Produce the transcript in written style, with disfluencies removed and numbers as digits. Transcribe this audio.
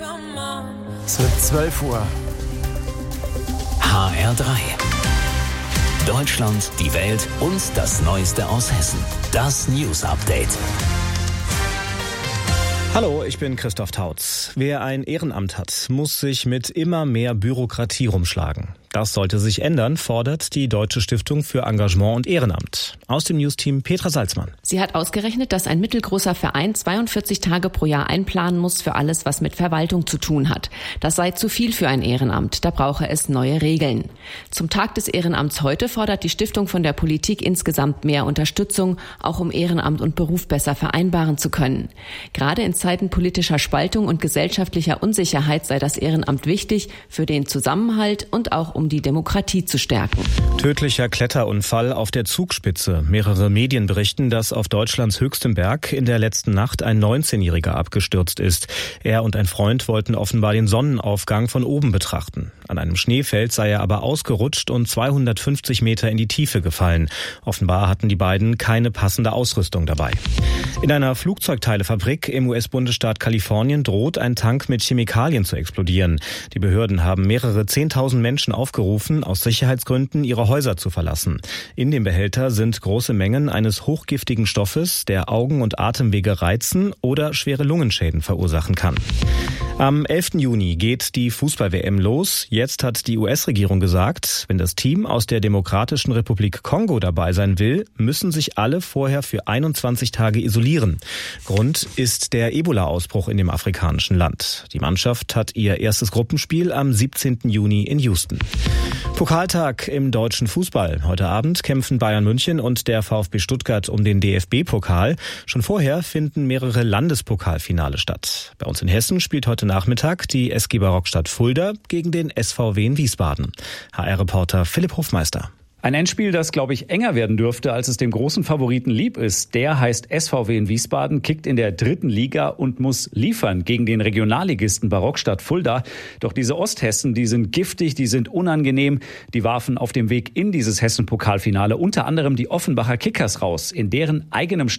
Es wird 12 Uhr. HR3. Deutschland, die Welt und das Neueste aus Hessen. Das News Update. Hallo, ich bin Christoph Tautz. Wer ein Ehrenamt hat, muss sich mit immer mehr Bürokratie rumschlagen. Das sollte sich ändern, fordert die Deutsche Stiftung für Engagement und Ehrenamt. Aus dem Newsteam Petra Salzmann. Sie hat ausgerechnet, dass ein mittelgroßer Verein 42 Tage pro Jahr einplanen muss für alles, was mit Verwaltung zu tun hat. Das sei zu viel für ein Ehrenamt, da brauche es neue Regeln. Zum Tag des Ehrenamts heute fordert die Stiftung von der Politik insgesamt mehr Unterstützung, auch um Ehrenamt und Beruf besser vereinbaren zu können. Gerade in Zeiten politischer Spaltung und gesellschaftlicher Unsicherheit sei das Ehrenamt wichtig für den Zusammenhalt und auch um die Demokratie zu stärken. Tödlicher Kletterunfall auf der Zugspitze. Mehrere Medien berichten, dass auf Deutschlands höchstem Berg in der letzten Nacht ein 19-Jähriger abgestürzt ist. Er und ein Freund wollten offenbar den Sonnenaufgang von oben betrachten. An einem Schneefeld sei er aber ausgerutscht und 250 Meter in die Tiefe gefallen. Offenbar hatten die beiden keine passende Ausrüstung dabei. In einer Flugzeugteilefabrik im US-Bundesstaat Kalifornien droht ein Tank mit Chemikalien zu explodieren. Die Behörden haben mehrere 10.000 Menschen aufgerufen, aus Sicherheitsgründen ihre Häuser zu verlassen. In dem Behälter sind große Mengen eines hochgiftigen Stoffes, der Augen- und Atemwege reizen oder schwere Lungenschäden verursachen kann. Am 11. Juni geht die Fußball-WM los. Jetzt hat die US-Regierung gesagt, wenn das Team aus der Demokratischen Republik Kongo dabei sein will, müssen sich alle vorher für 21 Tage isolieren. Grund ist der Ebola-Ausbruch in dem afrikanischen Land. Die Mannschaft hat ihr erstes Gruppenspiel am 17. Juni in Houston. Pokaltag im deutschen Fußball. Heute Abend kämpfen Bayern München und der VfB Stuttgart um den DFB-Pokal. Schon vorher finden mehrere Landespokalfinale statt. Bei uns in Hessen spielt heute Nachmittag die SG Barockstadt Fulda gegen den SVW in Wiesbaden. HR-Reporter Philipp Hofmeister. Ein Endspiel, das, glaube ich, enger werden dürfte, als es dem großen Favoriten lieb ist. Der heißt SVW in Wiesbaden, kickt in der 3. Liga und muss liefern gegen den Regionalligisten Barockstadt Fulda. Doch diese Osthessen, die sind giftig, die sind unangenehm. Die warfen auf dem Weg in dieses Hessen-Pokalfinale unter anderem die Offenbacher Kickers raus. In deren eigenem Stadion